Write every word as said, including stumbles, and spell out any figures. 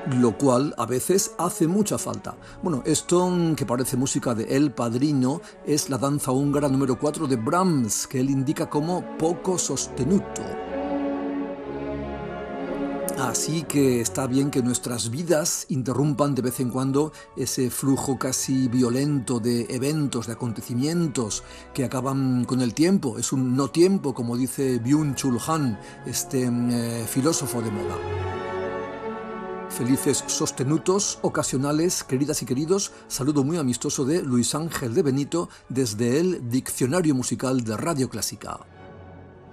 lo cual a veces hace mucha falta. Bueno, esto que parece música de El Padrino es la danza húngara número cuatro de Brahms, que él indica como poco sostenuto. Así que está bien que nuestras vidas interrumpan de vez en cuando ese flujo casi violento de eventos, de acontecimientos que acaban con el tiempo. Es un no tiempo, como dice Byung-Chul Han, este eh, filósofo de moda. Felices sostenutos ocasionales, queridas y queridos. Saludo muy amistoso de Luis Ángel de Benito desde el Diccionario Musical de Radio Clásica.